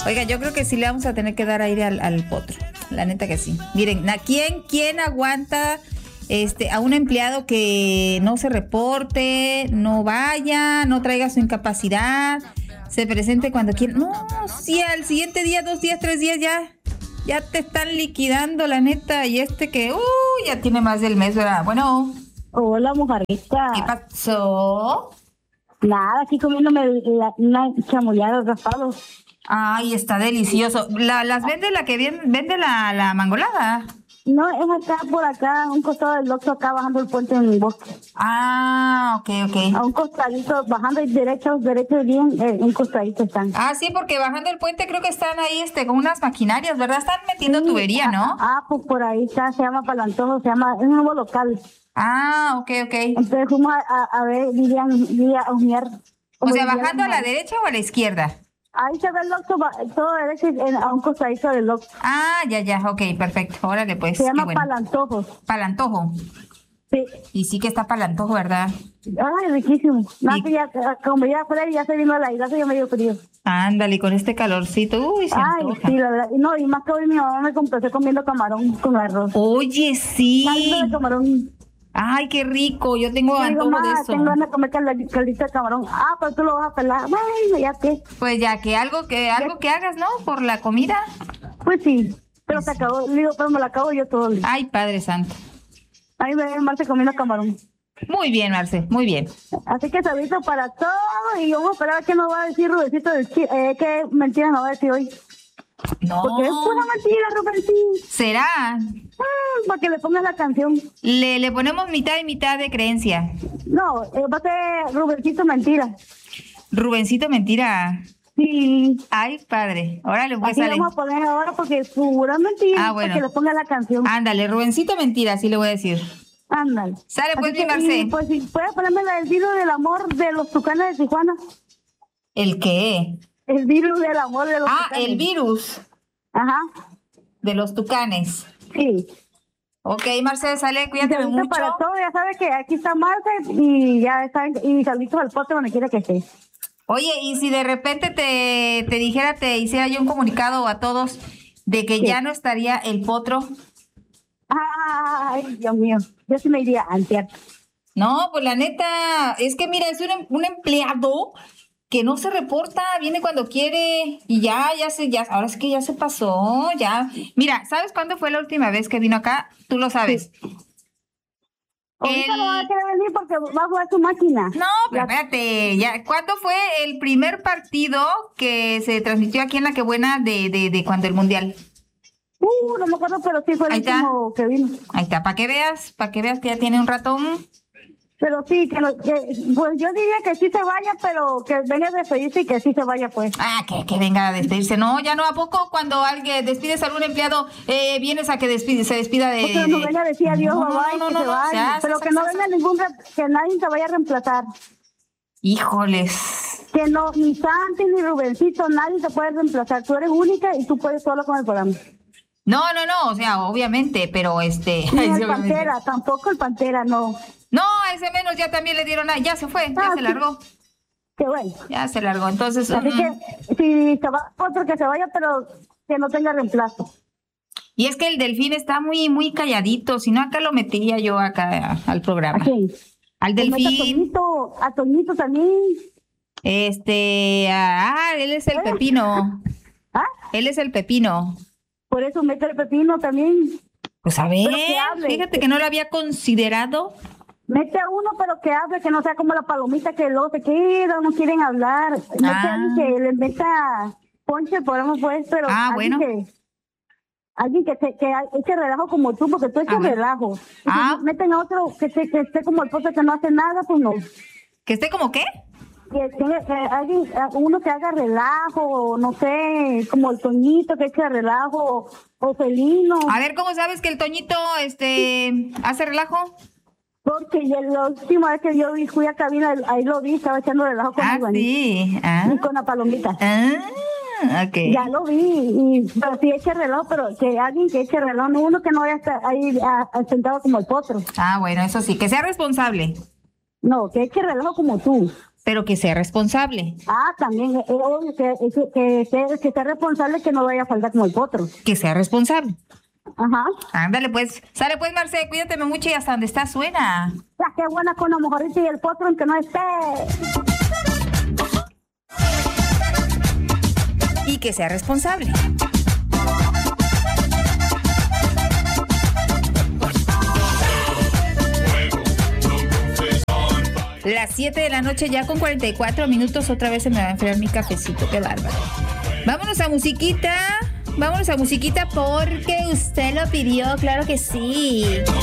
Oiga, yo creo que sí le vamos a tener que dar aire al potro. La neta que sí. Miren, ¿quién aguanta a un empleado que no se reporte, no vaya, no traiga su incapacidad, se presente cuando quiera? No, sí, al siguiente día, 2 días, 3 días ya te están liquidando, la neta. Y ya tiene más del mes, ¿verdad? Bueno. Hola, mujerita. ¿Qué pasó? Nada, aquí comiéndome una chamoyada de raspado. Ay, está delicioso. ¿Las vende la que vende la mangolada? No, es acá, por acá, a un costado del Oxxo, acá bajando el puente en el bosque. Ah, ok. A un costadito, bajando derecho bien, un costadito están. Ah, sí, porque bajando el puente creo que están ahí con unas maquinarias, ¿verdad? Están metiendo tubería, ¿no? Pues por ahí está, se llama Palantojo, es un nuevo local. Ah, ok. Entonces fuimos a ver, a humear. O sea, ¿bajando a la derecha o a la izquierda? Ahí se ve el Oxxo, todo derecho, a un costadito del Oxxo. Ah, ya, ok, perfecto. Órale, pues. Se llama Palantojo. Palantojo. Sí. Y sí que está Palantojo, ¿verdad? Ay, riquísimo. Como ya Freddy ya se vino a la isla, ya me dio frío. Ándale, con este calorcito. Uy, se antoja. Sí, la verdad. No, y más que hoy mi mamá me compró comiendo camarón con arroz. Oye, sí. Caldo de camarón. Ay, qué rico. Yo tengo antojo de eso. Tengo ganas de comer caldito de camarón. Pero tú lo vas a pelar. Bueno, ya qué. Pues ya que algo que hagas, ¿no? Por la comida. Pues sí. Pero se acabó. Pero me la acabo yo todo. Ay, Padre Santo. Ahí me ve Marce comiendo camarón. Muy bien, Marce, muy bien. Así que saludito para todos. Y vamos a esperar a qué nos va a decir Rubensito qué mentiras nos va a decir hoy. No. Porque es una mentira, Rubensito. ¿Será? Para que le pongas la canción. Le ponemos mitad y mitad de creencia. No, va a ser Rubensito mentira. Rubencito mentira. Sí. Ay, padre. Órale, pues sale. Vamos a poner ahora porque es pura mentira. Bueno. Para que le ponga la canción. Ándale, Rubencito mentira, así le voy a decir. Ándale. Sale pues, mi Marce. Pues si puedes ponerme el virus del amor de los Tucanes de Tijuana. ¿El qué? El virus del amor de los Tucanes. Ah, el virus. Ajá. De los Tucanes. Sí. Ok, Marce, sale, cuídate mucho. Para todo, ya sabes que aquí está Marce y ya está, y saluditos al poste donde quiera que esté. Oye, y si de repente te hiciera yo un comunicado a todos de que ya no estaría el potro. Ay, Dios mío, yo sí me iría antes. No, pues la neta, es que mira, es un empleado que no se reporta, viene cuando quiere y ahora es que ya se pasó, ya. Mira, ¿sabes cuándo fue la última vez que vino acá? Tú lo sabes. Sí. Ahorita no va a querer venir porque va a jugar su máquina. No, pero espérate, ¿cuándo fue el primer partido que se transmitió aquí en La Quebuena de cuando el Mundial? No me acuerdo, pero sí fue el último que vino. Ahí está, para que veas que ya tiene un ratón. Pero sí, pues yo diría que sí se vaya, pero que venga a despedirse y que sí se vaya, pues. Que venga a despedirse. No, ya no, ¿a poco cuando alguien despides a algún empleado, vienes a que se despida de... Porque no venga a decir adiós, que se vaya. Pero que no venga que nadie se vaya a reemplazar. Híjoles. Que no, ni Santi ni Rubencito, nadie te puede reemplazar. Tú eres única y tú puedes solo con el programa. No, o sea, obviamente, pero Ni el Pantera, tampoco el Pantera, no. No, a ese menos ya también le dieron ya se fue, ya se largó. Qué bueno. Ya se largó, entonces... Así que, si se va otro que se vaya, pero que no tenga reemplazo. Y es que el Delfín está muy, muy calladito, si no acá lo metería yo acá al programa. ¿A quién? Al Delfín. A Toñito también. Él es el Pepino. Él es el Pepino. Por eso mete el Pepino también. Pues a ver, fíjate que no lo había considerado. Mete a uno, pero que hable, que no sea como la palomita que luego se queda, no quieren hablar. Mete a alguien que le meta ponche, podemos pues, pero bueno. Alguien que eche relajo como tú, porque tú echas relajo. Si meten a otro que esté como el pote que no hace nada, pues no. ¿Que esté como qué? Uno que haga relajo, no sé, como el Toñito que eche relajo, o Felino. A ver, ¿cómo sabes que el Toñito hace relajo? Porque la última vez que yo fui a cabina, ahí lo vi, estaba echando relajo con el sí. Y con la palomita. Okay. Ya lo vi, pero sí eche relajo, pero que alguien que eche relajo, no uno que no vaya a estar ahí sentado como el potro. Bueno, eso sí, que sea responsable. No, que eche relajo como tú. pero que sea responsable. También, obvio que sea responsable, que no vaya a faltar como el potro. Que sea responsable. Ajá. Ándale pues, sale pues Marce, cuídate mucho y hasta donde está suena. Ya, qué buena con la mojorita y el potro aunque no esté. Y que sea responsable. Las 7 de la noche ya con 44 minutos, otra vez se me va a enfriar mi cafecito, qué bárbaro. Vámonos a musiquita porque usted lo pidió, claro que sí.